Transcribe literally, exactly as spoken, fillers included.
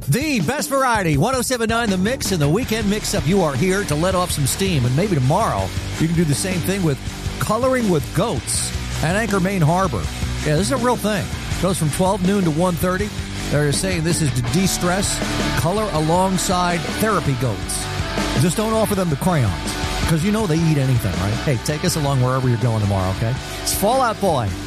The best variety, one oh seven point nine The Mix and the Weekend Mix-Up. You are here to let off some steam, and maybe tomorrow you can do the same thing with Coloring with Goats at Anchor Main Harbor. Yeah, this is a real thing. Goes from twelve noon to one thirty. They're saying this is to de-stress, color alongside therapy goats. Just don't offer them the crayons, because you know they eat anything, right? Hey, take us along wherever you're going tomorrow, okay? It's Fall Out Boy